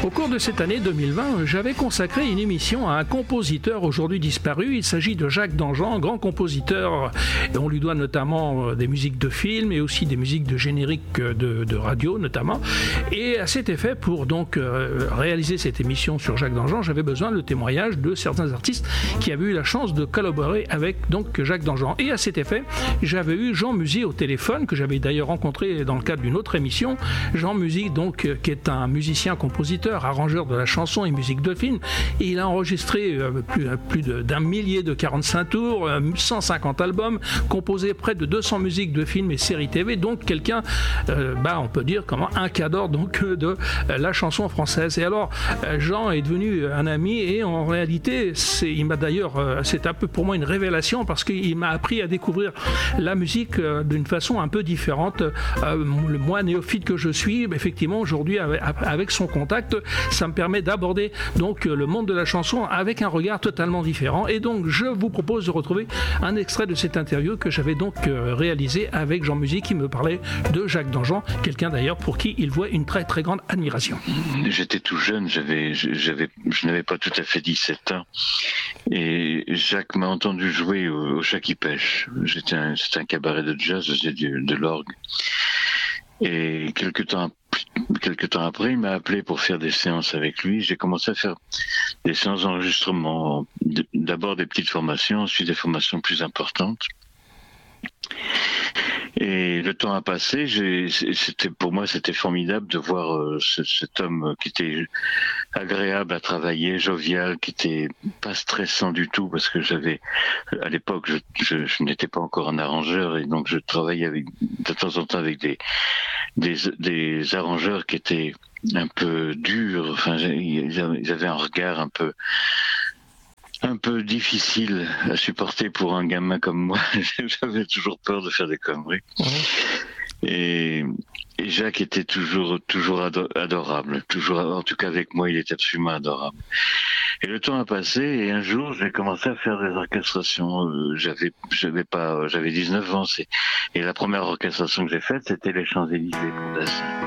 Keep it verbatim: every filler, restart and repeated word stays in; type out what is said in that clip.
Au cours de cette année deux mille vingt, j'avais consacré une émission à un compositeur aujourd'hui disparu. Il s'agit de Jacques Danjean, grand compositeur. Et on lui doit notamment des musiques de films et aussi des musiques de génériques de, de radio notamment. Et à cet effet, pour donc euh, réaliser cette émission sur Jacques Danjean, j'avais besoin de témoignages de certains artistes qui avaient eu la chance de collaborer avec donc Jacques Danjean. Et à cet effet, j'avais eu Jean Musier au téléphone, que j'avais d'ailleurs rencontré dans le cadre d'une autre émission. Jean Musier, donc, qui est un musicien, compositeur, arrangeur de la chanson et musique de film. Et il a enregistré euh, plus, plus de, d'un millier de quarante-cinq tours, euh, cent cinquante albums, composé près de deux cents musiques de films et séries T V. Donc quelqu'un, euh, bah, on peut dire comment un cadre donc de euh, la chanson française. Et alors euh, Jean est devenu un ami et en réalité, c'est, il m'a d'ailleurs, euh, c'est un peu pour moi une révélation parce qu'il m'a appris à découvrir la musique euh, d'une façon un peu différente. Euh, le moi néophyte que je suis, effectivement aujourd'hui avec, avec son contact, ça me permet d'aborder donc le monde de la chanson avec un regard totalement différent. Et donc je vous propose de retrouver un extrait de cette interview que j'avais donc euh, réalisé avec Jean Musier qui me parlait de Jacques Danjean, quelqu'un d'ailleurs pour qui il voit une très très grande admiration. J'étais tout jeune, j'avais, j'avais, je n'avais pas tout à fait dix-sept ans et Jacques m'a entendu jouer au, au Chat qui pêche. J'étais un, c'était un cabaret de jazz, je faisais du, de l'orgue. Et quelques temps, quelques temps après, il m'a appelé pour faire des séances avec lui. J'ai commencé à faire des séances d'enregistrement. D'abord des petites formations, ensuite des formations plus importantes. Et le temps a passé, j'ai, c'était, pour moi c'était formidable de voir euh, ce, cet homme qui était agréable à travailler, jovial, qui était pas stressant du tout parce que j'avais, à l'époque je, je, je n'étais pas encore un arrangeur et donc je travaillais avec, de temps en temps avec des, des, des arrangeurs qui étaient un peu durs, enfin ils avaient un regard un peu un peu difficile à supporter pour un gamin comme moi. J'avais toujours peur de faire des conneries. Mmh. Et, et Jacques était toujours, toujours adorable. Toujours, en tout cas avec moi, il était absolument adorable. Et le temps a passé et un jour, j'ai commencé à faire des orchestrations. Euh, j'avais, j'avais pas, j'avais dix-neuf ans. C'est, et la première orchestration que j'ai faite, c'était les Champs-Élysées pour Dassin.